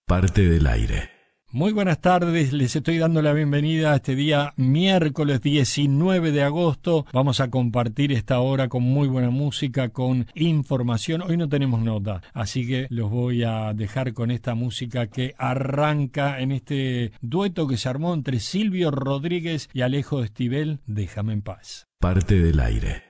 Parte del aire. Muy buenas tardes, les estoy dando la bienvenida a este día miércoles 19 de agosto. Vamos a compartir esta hora con muy buena música, con información. Hoy no tenemos nota, así que los voy a dejar con esta música que arranca en este dueto que se armó entre Silvio Rodríguez y Alejo Stivel. Déjame en paz. Parte del aire.